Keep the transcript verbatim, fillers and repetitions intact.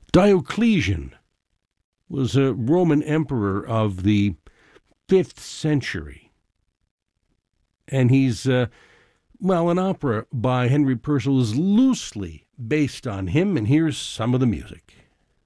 Diocletian was a Roman emperor of the fifth century. And he's, uh, well, an opera by Henry Purcell is loosely based on him, and here's some of the music.